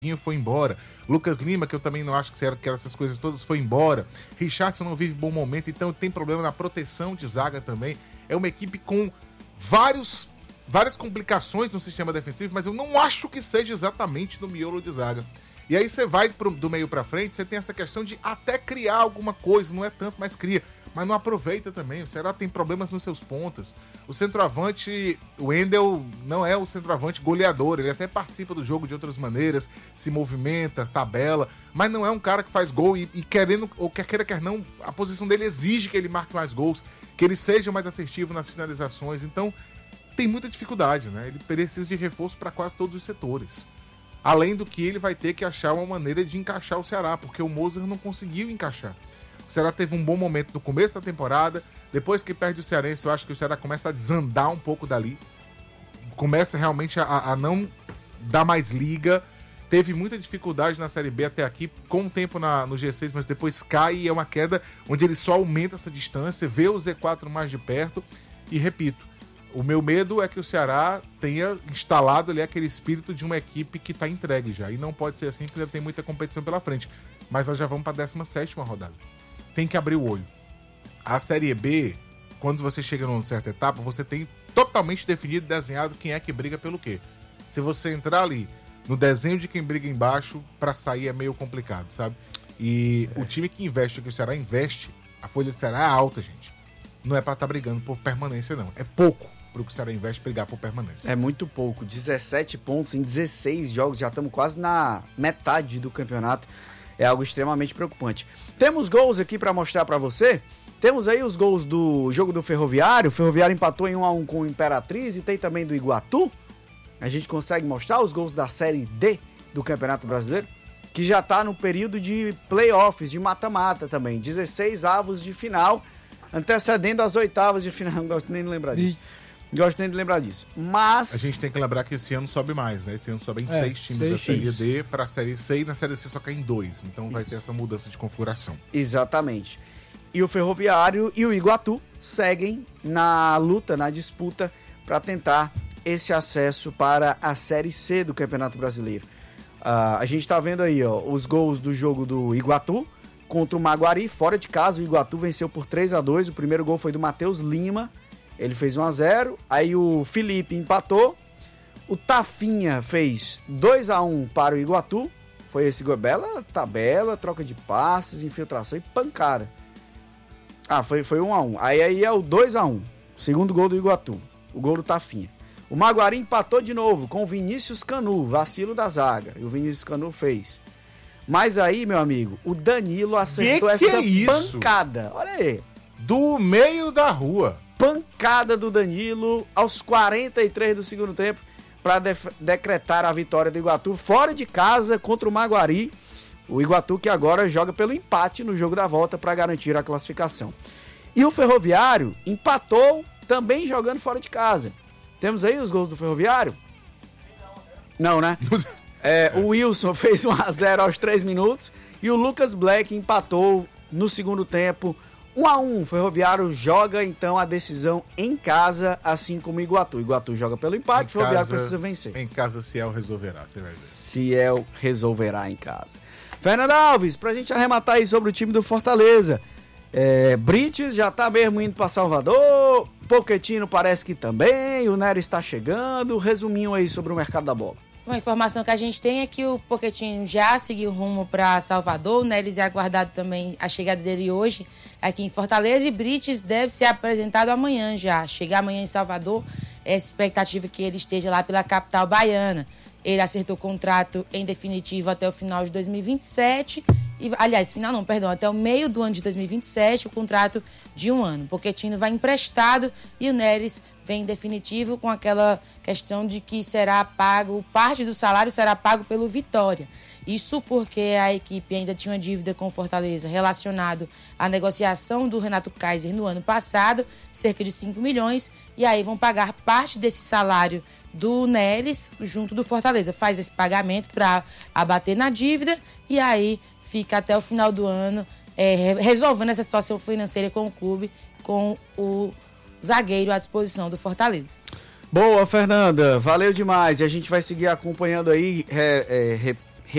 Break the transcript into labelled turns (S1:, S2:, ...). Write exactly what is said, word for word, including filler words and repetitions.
S1: foi embora. Lucas Lima, que eu também não acho que era, que era essas coisas todas, foi embora. Richardson não vive bom momento, então tem problema na proteção de zaga também. É uma equipe com vários, várias complicações no sistema defensivo, mas eu não acho que seja exatamente no miolo de zaga. E aí você vai pro, do meio pra frente, você tem essa questão de até criar alguma coisa, não é tanto, mas cria. Mas não aproveita também. O Ceará tem problemas nos seus pontas. O centroavante, o Wendel, não é o centroavante goleador. Ele até participa do jogo de outras maneiras, se movimenta, tabela, mas não é um cara que faz gol e, e querendo, ou quer queira, quer não, a posição dele exige que ele marque mais gols, que ele seja mais assertivo nas finalizações. Então, tem muita dificuldade, né? Ele precisa de reforço para quase todos os setores. Além do que ele vai ter que achar uma maneira de encaixar o Ceará, porque o Mozart não conseguiu encaixar. O Ceará teve um bom momento no começo da temporada, depois que perde o Cearense, eu acho que o Ceará começa a desandar um pouco dali, começa realmente a, a não dar mais liga, teve muita dificuldade na Série B até aqui, com o tempo na, no G seis, mas depois cai e é uma queda onde ele só aumenta essa distância, vê o Z quatro mais de perto, e repito, o meu medo é que o Ceará tenha instalado ali aquele espírito de uma equipe que está entregue já, e não pode ser assim, porque ainda tem muita competição pela frente, mas nós já vamos para a décima sétima rodada. Tem que abrir o olho. A Série B, quando você chega numa certa etapa, você tem totalmente definido e desenhado quem é que briga pelo quê. Se você entrar ali no desenho de quem briga embaixo, pra sair é meio complicado, sabe? E é. O time que investe, o que o Ceará investe, a folha do Ceará é alta, gente. Não é pra estar tá brigando por permanência, não. É pouco pro que o Ceará investe brigar por permanência.
S2: É muito pouco. dezessete pontos em dezesseis jogos. Já estamos quase na metade do campeonato. É algo extremamente preocupante. Temos gols aqui para mostrar para você. Temos aí os gols do jogo do Ferroviário. O Ferroviário empatou em um a um com o Imperatriz e tem também do Iguatu. A gente consegue mostrar os gols da Série D do Campeonato Brasileiro, que já está no período de playoffs, de mata-mata também. dezesseis avos de final, antecedendo as oitavas de final. Não gosto nem de lembrar disso. Não gosto nem de lembrar disso. Mas...
S1: A gente tem que lembrar que esse ano sobe mais, né? Esse ano sobe em é, seis times seis da Série times. D para a Série C e na Série C só cai em dois. Então vai ter essa mudança de configuração.
S2: Exatamente. E o Ferroviário e o Iguatu seguem na luta, na disputa para tentar esse acesso para a Série C do Campeonato Brasileiro. Uh, a gente está vendo aí ó, os gols do jogo do Iguatu contra o Maguari. Fora de casa, o Iguatu venceu por três a dois. O primeiro gol foi do Matheus Lima. Ele fez um a zero, aí o Felipe empatou, o Tafinha fez dois a um para o Iguatu, foi esse gol, bela tabela, troca de passes, infiltração e pancada. Ah, foi, foi um a um, aí, aí é o dois a um, segundo gol do Iguatu, o gol do Tafinha. O Maguari empatou de novo com o Vinícius Canu, vacilo da zaga, e o Vinícius Canu fez. Mas aí, meu amigo, o Danilo acertou que que essa é pancada, olha aí.
S1: Do meio da rua.
S2: Pancada do Danilo aos quarenta e três do segundo tempo para def- decretar a vitória do Iguatu fora de casa contra o Maguari. O Iguatu que agora joga pelo empate no jogo da volta para garantir a classificação. E o Ferroviário empatou também jogando fora de casa. Temos aí os gols do Ferroviário? Não, né? É, o Wilson fez um a zero aos três minutos e o Lucas Black empatou no segundo tempo. um a um, o Ferroviário joga então a decisão em casa, assim como o Iguatu. O Iguatu joga pelo empate, o Ferroviário casa, precisa vencer.
S1: Em casa, Ciel resolverá, você vai ver.
S2: Ciel resolverá em casa. Fernando Alves, pra gente arrematar aí sobre o time do Fortaleza. É, Brites já tá mesmo indo pra Salvador, Pochettino parece que também, o Nery está chegando. Resuminho aí sobre o mercado da bola.
S3: Uma informação que a gente tem é que o Pochettino já seguiu rumo para Salvador, o Neres é aguardado também a chegada dele hoje aqui em Fortaleza e Brites deve ser apresentado amanhã já, chegar amanhã em Salvador, essa expectativa que ele esteja lá pela capital baiana. Ele acertou o contrato em definitivo até o final de dois mil e vinte e sete, e, aliás, final não, perdão, até o meio do ano de dois mil e vinte e sete, o contrato de um ano. O Pochettino vai emprestado e o Neres vem em definitivo com aquela questão de que será pago, parte do salário será pago pelo Vitória. Isso porque a equipe ainda tinha uma dívida com o Fortaleza relacionado à negociação do Renato Kaiser no ano passado, cerca de cinco milhões, e aí vão pagar parte desse salário do Neres junto do Fortaleza. Faz esse pagamento para abater na dívida e aí fica até o final do ano é, resolvendo essa situação financeira com o clube, com o zagueiro à disposição do Fortaleza.
S2: Boa, Fernanda, valeu demais. E a gente vai seguir acompanhando aí, é, é,